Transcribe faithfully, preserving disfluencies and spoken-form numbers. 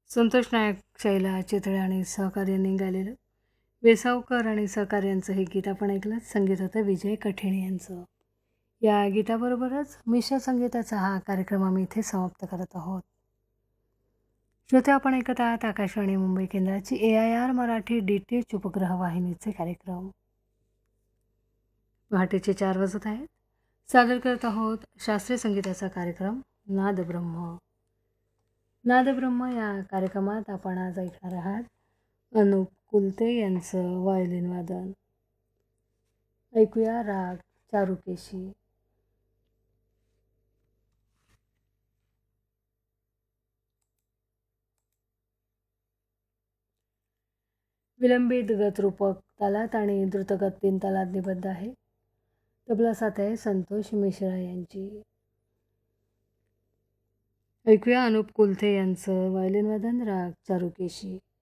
संतोष नायक, शैला चितळे आणि सहकार्यांनी गायलेलं वेसावकर आणि सहकार्यांचं हे गीत आपण ऐकलं. संगीत होतं विजय कठेणे यांचं. या गीताबरोबरच मिश्र संगीताचा हा कार्यक्रम आम्ही इथे समाप्त करत आहोत. श्रोते, आपण ऐकत आहात आकाशवाणी मुंबई केंद्राची ए I R Marathi D T H उपग्रह वाहिनीचे कार्यक्रम. पहाटेचे चार वाजत आहेत. सादर करत आहोत शास्त्रीय संगीताचा कार्यक्रम नादब्रह्म. नादब्रह्म या कार्यक्रमात आपण आज ऐकणार आहात अनुप कुलते यांचं व्हायोलिन वादन. ऐकूया राग चारुकेशी. विलंबित गत रूपक तालात आणि द्रुतगत तीन तालात निबद्ध आहे. तबला साथ आहे संतोष मिश्रा यांची. ऐकूया अनुप कुलते यांचं व्हायोलिन वादन राग चारुकेशी.